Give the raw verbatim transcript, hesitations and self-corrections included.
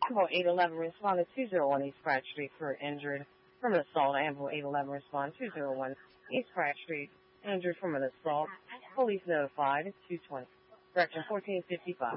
Ambo eight eleven responded two oh one East Pratt Street for injured from an assault. Ambo eight eleven responded two oh one East Pratt Street, injured from an assault. Police notified two twenty. Direction fourteen fifty-five.